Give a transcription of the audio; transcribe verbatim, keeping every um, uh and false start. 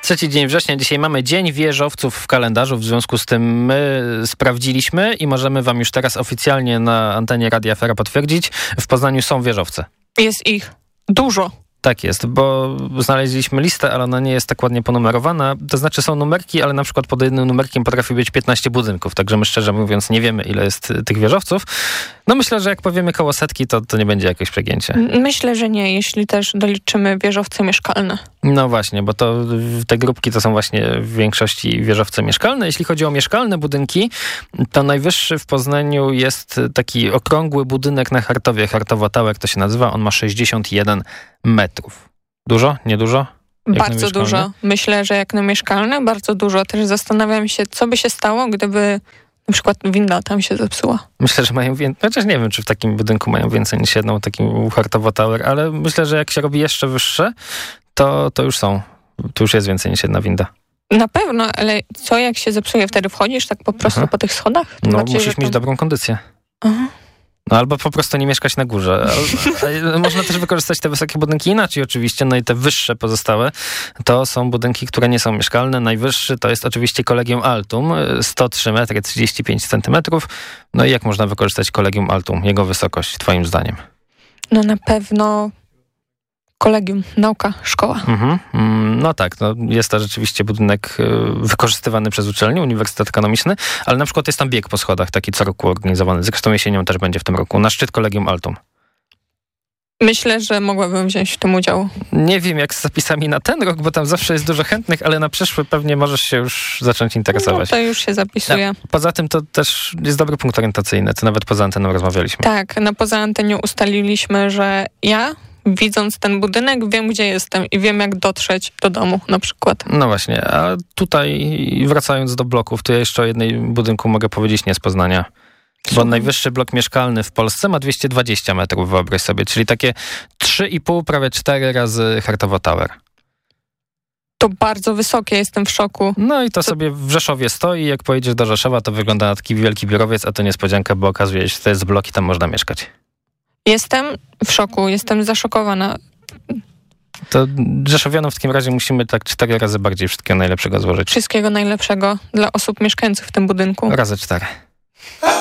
Trzeci dzień września. Dzisiaj mamy Dzień Wieżowców w kalendarzu. W związku z tym my sprawdziliśmy i możemy wam już teraz oficjalnie na antenie Radia Afera potwierdzić. W Poznaniu są wieżowce. Jest ich dużo. Tak jest, bo znaleźliśmy listę, ale ona nie jest tak ładnie ponumerowana. To znaczy są numerki, ale na przykład pod jednym numerkiem potrafi być piętnaście budynków. Także my szczerze mówiąc nie wiemy, ile jest tych wieżowców. No myślę, że jak powiemy koło setki, to, to nie będzie jakieś przegięcie. Myślę, że nie, jeśli też doliczymy wieżowce mieszkalne. No właśnie, bo to te grupki to są właśnie w większości wieżowce mieszkalne. Jeśli chodzi o mieszkalne budynki, to najwyższy w Poznaniu jest taki okrągły budynek na Chartowie. Chartowo Tower to się nazywa. On ma sześćdziesiąt jeden metrów. Dużo? Niedużo? Jak bardzo dużo. Myślę, że jak na mieszkalne, bardzo dużo. Też zastanawiam się, co by się stało, gdyby na przykład winda tam się zepsuła. Myślę, że mają więcej, chociaż nie wiem, czy w takim budynku mają więcej niż jedną takim Chartowo Tower, ale myślę, że jak się robi jeszcze wyższe, to, to już są. Tu już jest więcej niż jedna winda. Na pewno, ale co jak się zepsuje? Wtedy wchodzisz tak po prostu Aha. po tych schodach? No bardziej, musisz tam... mieć dobrą kondycję. Aha. No albo po prostu nie mieszkać na górze. Ale można też wykorzystać te wysokie budynki inaczej oczywiście, no i te wyższe pozostałe to są budynki, które nie są mieszkalne. Najwyższy to jest oczywiście Collegium Altum, sto trzy metry trzydzieści pięć centymetrów. No i jak można wykorzystać Collegium Altum, jego wysokość twoim zdaniem? No na pewno kolegium, nauka, szkoła. Mhm. No tak, no jest to rzeczywiście budynek wykorzystywany przez uczelnię, Uniwersytet Ekonomiczny, ale na przykład jest tam bieg po schodach, taki co roku organizowany. Zresztą jesienią też będzie w tym roku, na szczyt Collegium Altum. Myślę, że mogłabym wziąć w tym udział. Nie wiem jak z zapisami na ten rok, bo tam zawsze jest dużo chętnych, ale na przyszły pewnie możesz się już zacząć interesować. No to już się zapisuje. A poza tym to też jest dobry punkt orientacyjny, to nawet poza anteną rozmawialiśmy. Tak, na poza anteniu ustaliliśmy, że ja widząc ten budynek, wiem, gdzie jestem i wiem, jak dotrzeć do domu na przykład. No właśnie, a tutaj wracając do bloków, to ja jeszcze o jednym budynku mogę powiedzieć nie z Poznania. Bo najwyższy blok mieszkalny w Polsce ma dwieście dwadzieścia metrów, wyobraź sobie, czyli takie trzy i pół, prawie cztery razy Chartowo Tower. To bardzo wysokie, jestem w szoku. No i to, to sobie w Rzeszowie stoi, jak pojedziesz do Rzeszowa, to wygląda na taki wielki biurowiec, a to niespodzianka, bo okazuje się, że to jest blok i tam można mieszkać. Jestem w szoku, jestem zaszokowana. To Rzeszowianom w takim razie musimy tak cztery razy bardziej wszystkiego najlepszego złożyć. Wszystkiego najlepszego dla osób mieszkających w tym budynku. Razy cztery.